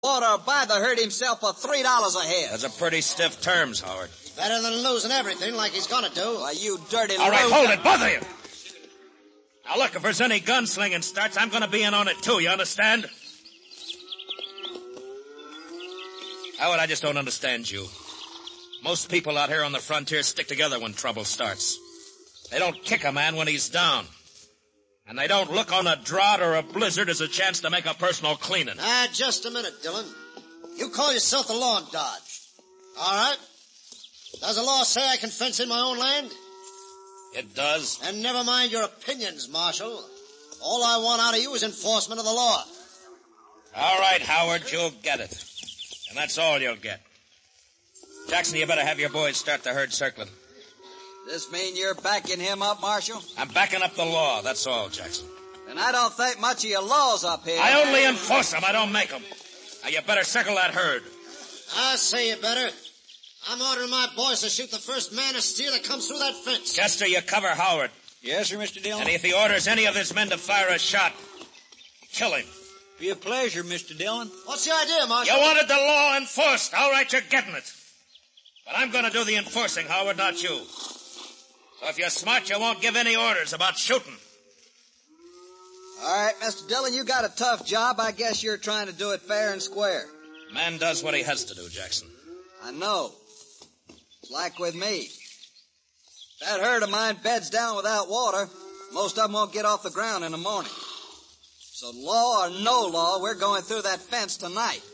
water or buy the herd himself for $3 a head. That's a pretty stiff terms, Howard. Better than losing everything like he's gonna do. Why, you dirty All right, loser. hold it, both of you. Now, look, if there's any gunslinging starts, I'm going to be in on it, too, you understand? Howard, I just don't understand you. Most people out here on the frontier stick together when trouble starts. They don't kick a man when he's down. And they don't look on a drought or a blizzard as a chance to make a personal cleaning. Just a minute, Dillon. You call yourself the law in Dodge. All right? Does the law say I can fence in my own land? It does. And never mind your opinions, Marshal. All I want out of you is enforcement of the law. All right, Howard, you'll get it. And that's all you'll get. Jackson, you better have your boys start the herd circling. This mean you're backing him up, Marshal? I'm backing up the law, that's all, Jackson. And I don't think much of your laws up here. I only enforce them, I don't make them. Now, you better circle that herd. I say you better. I'm ordering my boys to shoot the first man or steer that comes through that fence. Chester, you cover Howard. Yes, sir, Mr. Dillon. And if he orders any of his men to fire a shot, kill him. Be a pleasure, Mr. Dillon. What's the idea, Marshal? You wanted the law enforced. All right, you're getting it. But I'm going to do the enforcing, Howard, not you. So if you're smart, you won't give any orders about shooting. All right, Mr. Dillon, you got a tough job. I guess you're trying to do it fair and square. Man does what he has to do, Jackson. I know. It's like with me. That herd of mine beds down without water. Most of them won't get off the ground in the morning. So law or no law, we're going through that fence tonight.